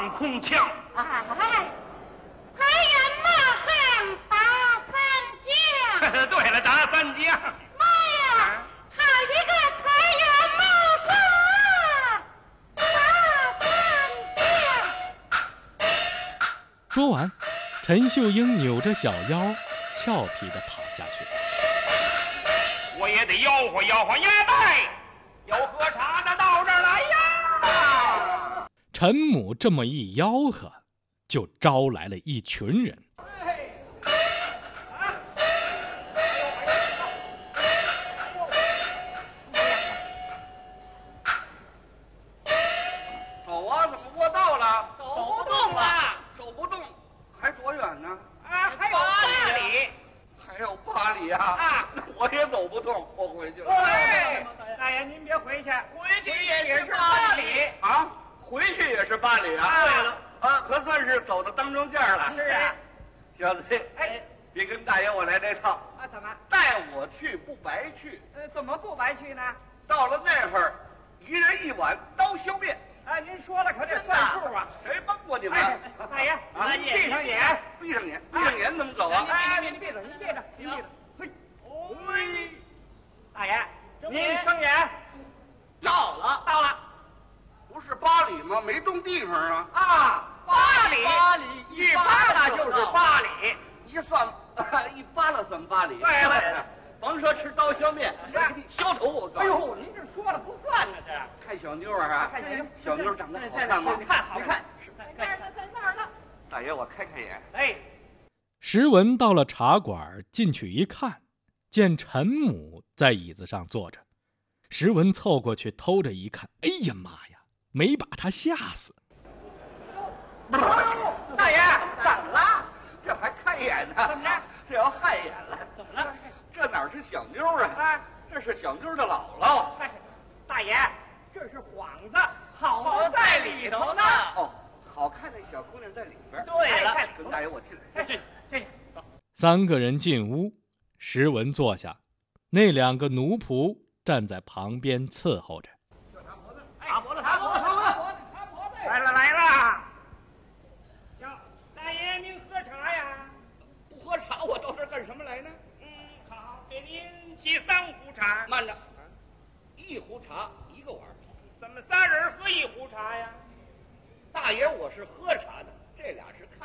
放空枪。 哎，财源马上打三将。 对了，打三将。 妈呀，好一个财源茂盛，打三将！ 说完，陈秀英扭着小腰，俏皮地跑下去。 我也得吆喝吆喝鸭蛋，有喝茶的到这儿来呀！ 陈母这么一吆喝，就招来了一群人。 走啊，怎么过道了？ 走不动了， 走不动，还多远呢？ 啊，还有8里。 还有8里啊！ 啊， 我也走不动，我回去了。 哎，大爷您别回去，回去也是8里啊，回去也是8里啊！ 对了， 啊，可算是走到当中间了。 是啊， 小子， 哎， 别跟大爷我来这套。 啊，怎么？ 带我去不白去。 怎么不白去呢？ 到了那会儿，一人1碗刀削面。 哎，您说了可得算数啊！ 谁帮过你们？ 大爷，闭上眼， 闭上眼，闭上眼怎么走啊？ 哎，你闭着，您闭着，您闭着。嘿，嘿，大爷，您睁眼。到了。 不是8里吗？没动地方啊。 啊，8里，一扒拉就是8里。 一算，一扒拉算8里。 对了， 甭说吃刀削面，削头我告诉你。 哎呦，您这说了不算呢，这看小妞啊， 看小妞， 小妞长得好看吗？ 好看。 在那儿呢。 大爷，我开眼。 哎， 石文到了茶馆，进去一看，见陈母在椅子上坐着。石文凑过去偷着一看，哎呀妈呀，没把他吓死。 大爷，怎么了？ 这还看眼呢？ 怎么着？ 这要害眼了？ 怎么了？ 这哪是小妞啊？这是小妞的姥姥。 大爷，这是幌子，好在里头呢。 哦，好看的小姑娘在里边。 对了， 跟大爷我进来。 这 3个人进屋，石文坐下，那2个奴仆站在旁边伺候着。 擦脖子。来了。大爷您喝茶呀？ 不喝茶，我到这儿干什么来呢？ 好，给您沏3壶茶。 慢着，1壶茶1个碗。 怎么3人喝1壶茶呀？ 大爷，我是喝茶的，这俩是